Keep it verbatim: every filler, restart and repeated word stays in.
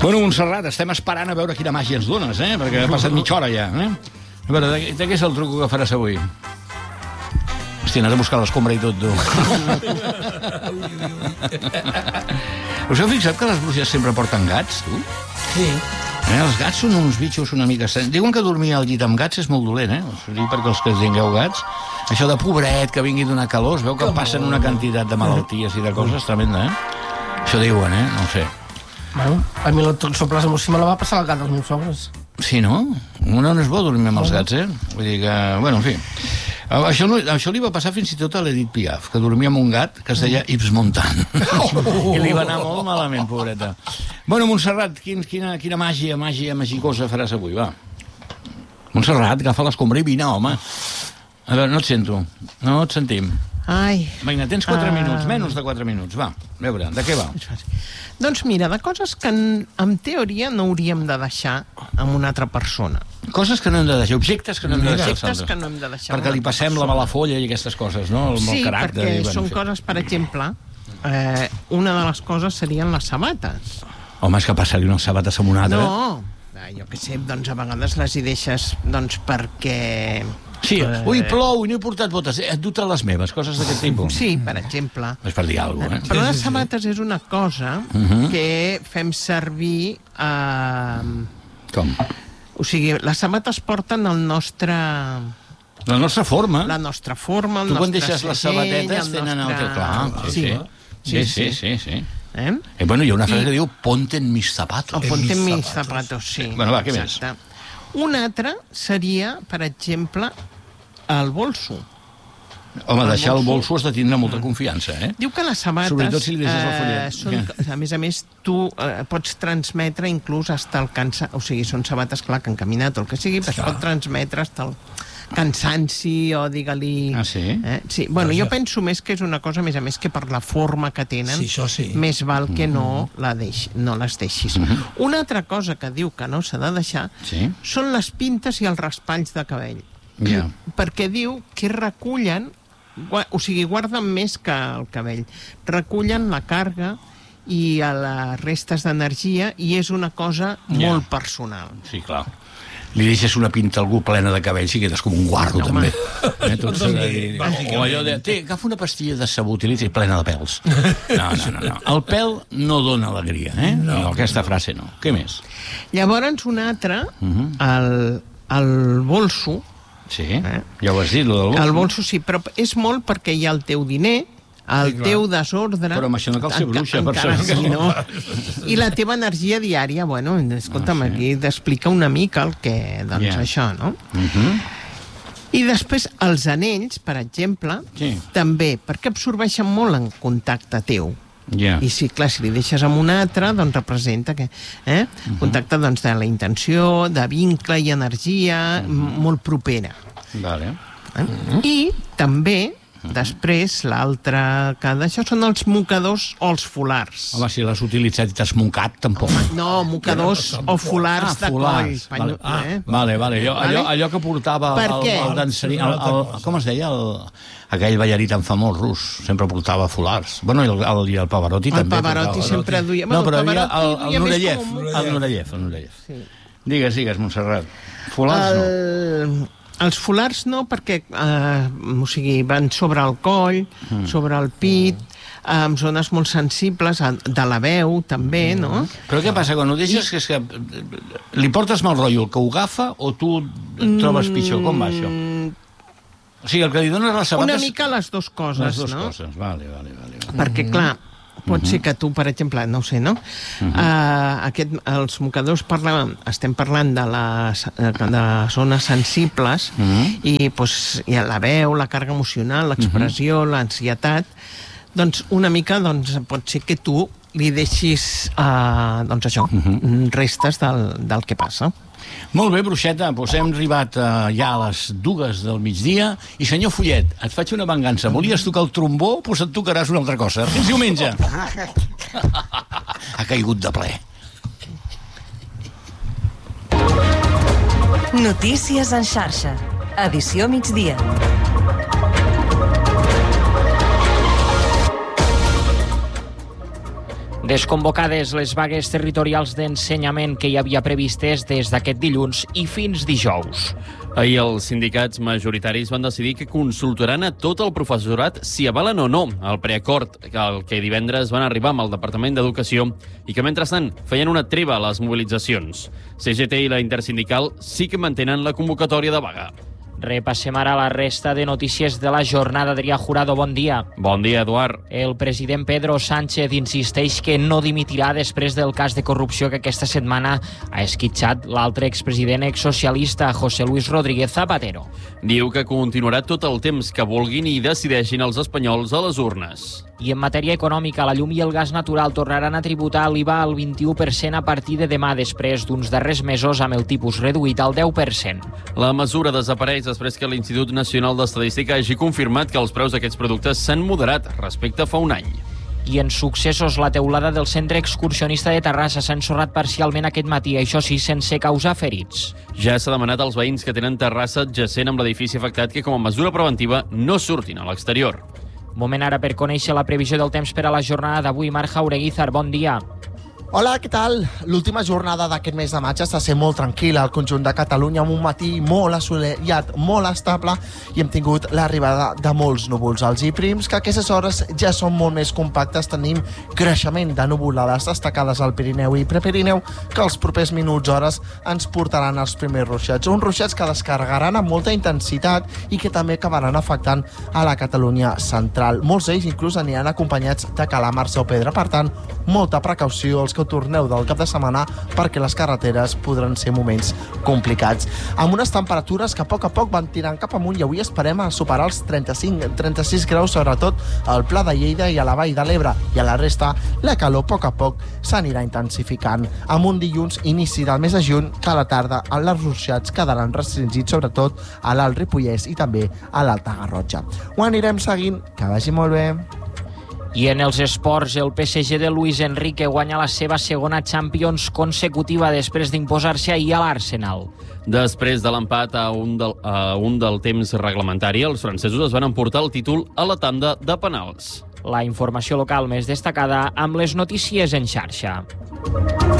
Bueno, Montserrat, estem esperant a veure quina màgia ens dones, eh? Perquè ha passat mitja hora ja, eh? A veure, de, de què és el truco que faràs avui? Hòstia, anàs a buscar l'escombra i tot, tu. Us heu fixat que les bruixes sempre porten gats, tu? Sí. Eh, els gats són uns bitxos una mica... Diuen que dormir al llit amb gats és molt dolent, eh? Us ho dic perquè els que tingueu gats... Això de pobret, que vingui d'una calor, es veu que passen una quantitat de malalties i de coses tremenda, eh? Això diuen, eh? No ho sé. Bueno, a mi tot soples amb me la va passar el gat dels meus sogres. Sí, no? No, no és bo dormir amb els gats, eh? Vull dir que... Bueno, en fi... Això, no, això li va passar fins i tot a l'Edith Piaf, que dormia amb un gat que es deia Yves Montand. I li va anar molt malament, pobreta. Bueno, Montserrat, quin, quina, quina màgia, màgia, magicosa faràs avui, va? Montserrat, agafa l'escombra i vine, home. A veure, no et sento. No et sentim. Ai. Vinga, tens quatre uh... minuts, menys de quatre minuts. Va, a veure, de què va? Doncs mira, de coses que en, en teoria no hauríem de deixar amb una altra persona. Coses que no hem de deixar, objectes que no hem de deixar. Objectes que no hem de deixar. Perquè li passem la mala folla i aquestes coses, no? El sí, caràcter, perquè i, bueno, són coses, per exemple, eh, una de les coses serien les sabates. Home, és que passar-li unes sabates amb una altra. No, jo què sé, doncs a vegades les hi deixes doncs perquè... Sí, ui, plou, i no he portat botes, he dut a les meves, coses d'aquest tipus. Sí, per exemple. És per dir alguna cosa, eh? Però les sabates és una cosa que fem servir... Eh... Com? O sigui, les sabates porten el nostre... La nostra forma. La nostra forma, el tu nostre quan deixes les sabatetes tenen el teu... Clar, sí, sí, sí, sí, sí. Eh? Eh, bueno, hi ha una frase I... que diu ponte en mis zapatos. O ponte en mis zapatos, sí. Bueno, va, què més? Un altre seria, per exemple, el bolso. Home, deixar el bolso has de tindre molta confiança, eh? Diu que les sabates... Sobretot si li deixes el follet. Eh, són, a més a més, tu eh, pots transmetre inclús hasta el cansa... O sigui, són sabates, clar, que han caminat o el que sigui, però es pot transmetre hasta el cansanci o digue-li... Ah, sí? Eh? Sí, bueno, jo penso més que és una cosa, a més a més, que per la forma que tenen, sí, això sí. més val que no, la deix, no les deixis. Uh -huh. Una altra cosa que diu que no s'ha de deixar sí? són les pintes i els raspalls de cabell. Yeah. Perquè diu que recullen, o sigui, guarden més que el cabell, recullen la càrrega i a les restes d'energia i és una cosa yeah. molt personal. Sí, clar. Li deixes una pinta a algú plena de cabells i quedes com un guarro, no, també. Eh, tot s'ha de dir. O allò de, té, agafa una pastilla de sabó, utilitza i plena de pèls. No, no, no, no. El pèl no dona alegria, eh? No, no, aquesta frase no. Què més? Llavors, un altre, uh -huh. el, el bolso. Sí, eh? Ja ho has dit, lo del bolso. El bolso sí, però és molt perquè hi ha el teu diner, el sí, teu desordre... Però amb això no cal ser bruixa, per saber que sí, no. I la teva energia diària, bueno, escolta'm, ah, sí. aquí t'explica una mica el que... Doncs yeah. això, no? Uh -huh. I després, els anells, per exemple, sí. també, perquè absorbeixen molt en contacte teu. Yeah. I sí, clar, si li deixes amb un altre, doncs representa que... Eh? Uh -huh. Contacte, doncs, de la intenció, de vincle i energia uh -huh. molt propera. Vale. Eh? Uh -huh. I també... Després, l'altre que d'això són els mocadors o els folars. Home, si l'has utilitzat i t'has mocat, tampoc. No, mocadors no, o folars ah, de folars. coll. Vale, ah, eh? vale, vale. Allò, allò, allò que portava el, el dansarí... El, el, com es deia? El, aquell ballarí tan famós rus. Sempre portava folars. Bueno, i el, el, i el Pavarotti el també. El Pavarotti portava. sempre duia... No, però havia el, el, el Nureyev. Un... El Nureyev, el Nureyev. Sí. Digues, digues, Montserrat. Folars el... no. Els folars no, perquè eh, o sigui, van sobre el coll, mm. sobre el pit, amb zones molt sensibles, de la veu, també, mm. no? Però què passa, quan ho deixes, que és que li portes mal rotllo, el que ho agafa, o tu et trobes pitjor? Com va, això? O sigui, el que li dones les sabates... Una mica les dues coses, les dues no? coses, vale, vale, vale. Perquè, clar, pot ser que tu, per exemple, no ho sé, no? Uh-huh. uh, aquest, els mocadors parlem, estem parlant de les de zones sensibles uh-huh. i, pues, i la veu, la càrrega emocional, l'expressió, uh-huh. l'ansietat, doncs una mica doncs, pot ser que tu li deixis uh, doncs això, uh-huh. restes del, del que passa. Molt bé, Bruixeta, doncs hem arribat uh, ja a les dues del migdia i senyor Follet, et faig una vengança. Volies tocar el trombó? Doncs et tocaràs una altra cosa. Fins diumenge. Ha caigut de ple. Notícies en xarxa. Edició migdia. Desconvocades les vagues territorials d'ensenyament que hi havia previstes des d'aquest dilluns i fins dijous. Ahir els sindicats majoritaris van decidir que consultaran a tot el professorat si avalen o no el preacord al que divendres van arribar amb el Departament d'Educació i que, mentrestant, feien una treva a les mobilitzacions. C G T i la Intersindical sí que mantenen la convocatòria de vaga. Repassem ara la resta de notícies de la jornada. Adrià Jurado, bon dia. Bon dia, Eduard. El president Pedro Sánchez insisteix que no dimitirà després del cas de corrupció que aquesta setmana ha esquitxat l'altre expresident exsocialista, José Luis Rodríguez Zapatero. Diu que continuarà tot el temps que vulguin i decideixin els espanyols a les urnes. I en matèria econòmica, la llum i el gas natural tornaran a tributar l'I V A al vint-i-u per cent a partir de demà, després d'uns darrers mesos amb el tipus reduït al deu per cent. La mesura desapareix després que l'Institut Nacional d'Estadística hagi confirmat que els preus d'aquests productes s'han moderat respecte a fa un any. I en successos, la teulada del centre excursionista de Terrassa s'ha ensorrat parcialment aquest matí, això sí, sense causar ferits. Ja s'ha demanat als veïns que tenen terrassa adjacent amb l'edifici afectat que, com a mesura preventiva, no surtin a l'exterior. Moment ara per conèixer la previsió del temps per a la jornada d'avui. Marc Jaureguizar, bon dia. Hola, què tal? L'última jornada d'aquest mes de maig està sent molt tranquil·la al conjunt de Catalunya, amb un matí molt assolellat, molt estable, i hem tingut l'arribada de molts núvols alts i prims, que a aquestes hores ja són molt més compactes. Tenim creixement de nuvolades destacades al Pirineu i Prepirineu, que els propers minuts, hores, ens portaran els primers ruixats. Uns ruixats que descarregaran amb molta intensitat i que també acabaran afectant a la Catalunya central. Molts d'ells inclús aniran acompanyats de calamars o pedra. Per tant, molta precaució els que torneu del cap de setmana, perquè les carreteres podran ser moments complicats. Amb unes temperatures que a poc a poc van tirant cap amunt i avui esperem a superar els trenta-cinc trenta-sis graus, sobretot al Pla de Lleida i a la Vall de l'Ebre, i a la resta la calor a poc a poc s'anirà intensificant. Amb un dilluns, inici del mes de juny, que a la tarda els ruixats quedaran restringits sobretot a l'Alt Ripollès i també a l'Alta Garrotxa. Ho anirem seguint, que vagi molt bé. I en els esports, el P S G de Luis Enrique guanya la seva segona Champions consecutiva després d'imposar-se ahir a l'Arsenal. Després de l'empat a, un del, a un del temps reglamentari, els francesos es van emportar el títol a la tanda de penals. La informació local més destacada amb les notícies en xarxa.